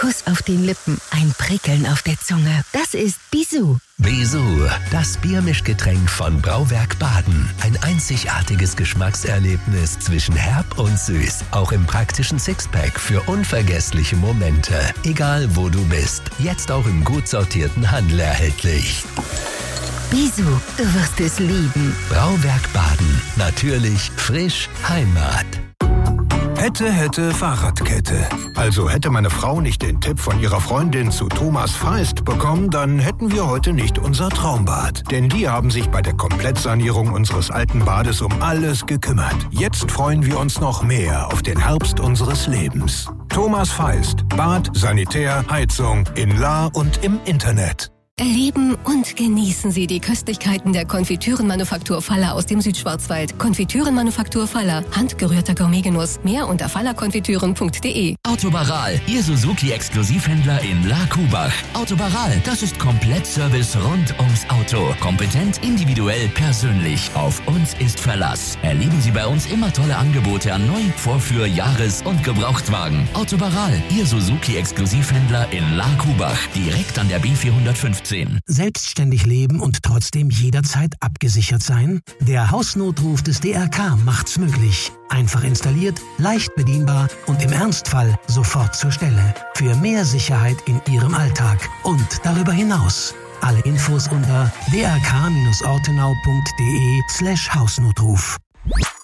Kuss auf den Lippen, ein Prickeln auf der Zunge. Das ist Bisou. Bisou, das Biermischgetränk von Brauwerk Baden. Ein einzigartiges Geschmackserlebnis zwischen herb und süß. Auch im praktischen Sixpack für unvergessliche Momente. Egal wo du bist, jetzt auch im gut sortierten Handel erhältlich. Bisou, du wirst es lieben. Brauwerk Baden. Natürlich, frisch, Heimat. Hätte Fahrradkette. Also hätte meine Frau nicht den Tipp von ihrer Freundin zu Thomas Feist bekommen, dann hätten wir heute nicht unser Traumbad. Denn die haben sich bei der Komplettsanierung unseres alten Bades um alles gekümmert. Jetzt freuen wir uns noch mehr auf den Herbst unseres Lebens. Thomas Feist. Bad, Sanitär, Heizung in La und im Internet. Erleben und genießen Sie die Köstlichkeiten der Konfitürenmanufaktur Faller aus dem Südschwarzwald. Konfitürenmanufaktur Faller. Handgerührter Gourmetgenuss. Mehr unter fallerkonfitüren.de. Autobaral, Ihr Suzuki-Exklusivhändler in La Kubach. Autobaral, das ist Komplettservice rund ums Auto. Kompetent, individuell, persönlich. Auf uns ist Verlass. Erleben Sie bei uns immer tolle Angebote an Neu-, Vorführ-, Jahres- und Gebrauchtwagen. Autobaral, Ihr Suzuki-Exklusivhändler in La Kubach. Direkt an der B415. Selbstständig leben und trotzdem jederzeit abgesichert sein? Der Hausnotruf des DRK macht's möglich. Einfach installiert, leicht bedienbar und im Ernstfall sofort zur Stelle. Für mehr Sicherheit in Ihrem Alltag und darüber hinaus. Alle Infos unter drk-ortenau.de/Hausnotruf.